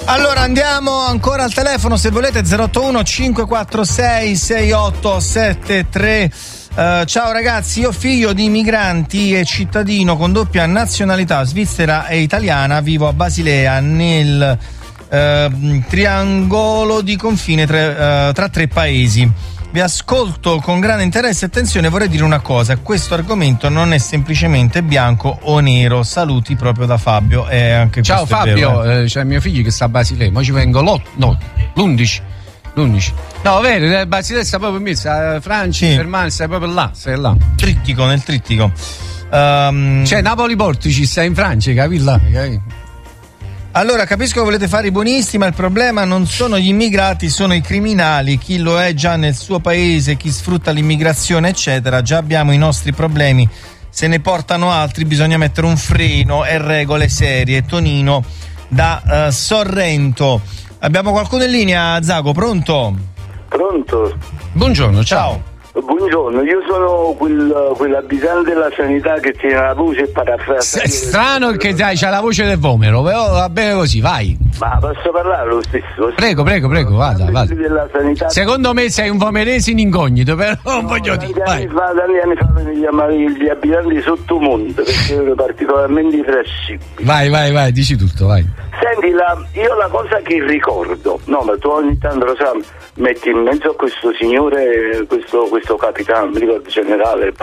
Allora andiamo ancora al telefono, se volete, 081 546 6873. Ciao ragazzi, io figlio di migranti e cittadino con doppia nazionalità svizzera e italiana, vivo a Basilea nel triangolo di confine tra tre paesi. Vi ascolto con grande interesse e attenzione. Vorrei dire una cosa: questo argomento non è semplicemente bianco o nero. Saluti proprio da Fabio. Anche ciao Fabio, vero, c'è mio figlio che sta a Basilea, ma ci vengo l'11. No, vero, Basilea sta proprio in mezzo, Francia, sì. Fermani, stai proprio là, sei là. Nel trittico. Cioè Napoli Portici sta in Francia, capito? Allora, capisco che volete fare i buonisti, ma il problema non sono gli immigrati, sono i criminali, chi lo è già nel suo paese, chi sfrutta l'immigrazione, eccetera. Già abbiamo i nostri problemi, se ne portano altri, bisogna mettere un freno e regole serie. Tonino da Sorrento. Abbiamo qualcuno in linea, Zago, pronto? Pronto? Buongiorno, ciao. Buongiorno, io sono quell'abitante della sanità che tiene la voce parafrasata. È strano che c'ha la voce del vomero, però va bene così, vai. Ma posso parlare lo stesso? Prego, vada. Della sanità. Secondo me sei un vomerese in incognito, però non voglio dire. Da anni fa mi chiamavano gli abitanti sottomondo perché erano particolarmente flessibili. Vai, dici tutto, vai. Senti, io la cosa che ricordo, no, ma tu ogni tanto lo sai, metti in mezzo a questo signore, questo capitano, mi ricordo generale,